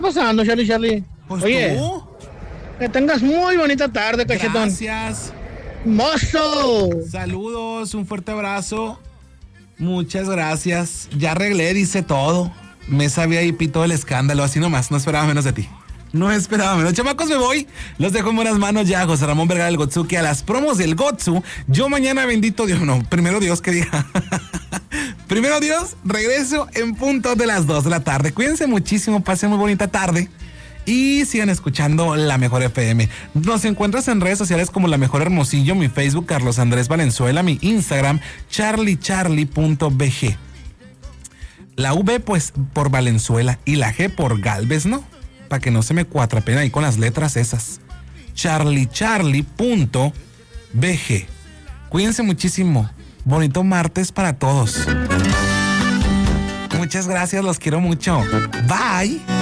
pasando, Charlie? Pues Oye, tú. que tengas muy bonita tarde, cachetón. Gracias. ¡Mozo! Saludos, un fuerte abrazo. Muchas gracias. Ya arreglé, dice todo. Me sabía y todo el escándalo, así nomás. No esperaba menos de ti. No esperaba menos. Chamacos, me voy. Los dejo en buenas manos ya. José Ramón Vergara del Gotsuki a las promos del Gotsu. Yo mañana, bendito Dios. No, primero Dios que diga. Primero Dios, regreso en punto de las 2 de la tarde. Cuídense muchísimo, pasen muy bonita tarde. Y sigan escuchando La Mejor FM. Nos encuentras en redes sociales como La Mejor Hermosillo, mi Facebook Carlos Andrés Valenzuela, mi Instagram charliecharlie.bg. La V pues por Valenzuela y la G por Galvez, ¿no? Para que no se me cuatrapen ahí con las letras esas. charliecharlie.bg. Cuídense muchísimo. Bonito martes para todos. Muchas gracias, los quiero mucho. Bye.